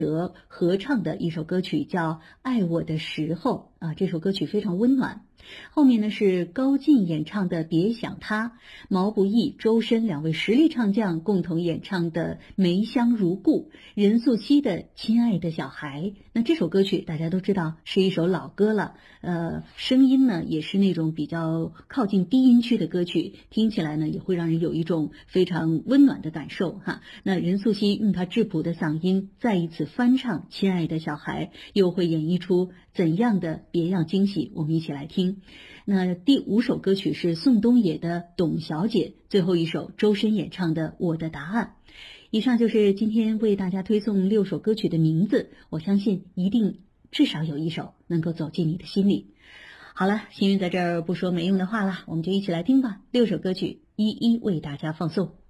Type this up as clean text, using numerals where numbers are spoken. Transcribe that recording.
合唱的一首歌曲，叫《爱我的时候》啊，这首歌曲非常温暖。后面呢是高进演唱的《别想他》，毛不易、周深两位实力唱将共同演唱的《梅香如故》，任素汐的《亲爱的小孩》。那这首歌曲大家都知道是一首老歌了，声音呢也是那种比较靠近低音区的歌曲，听起来呢也会让人有一种非常温暖的感受哈。那任素汐用她质朴的嗓音再一次翻唱《亲爱的小孩》，又会演绎出怎样的别样惊喜？我们一起来听。那第5首歌曲是宋冬野的《董小姐》，最后一首周深演唱的《我的答案》。以上就是今天为大家推送6首歌曲的名字，我相信一定至少有一首能够走进你的心里。好了，幸运在这儿不说没用的话了，我们就一起来听吧。6首歌曲一一为大家放送。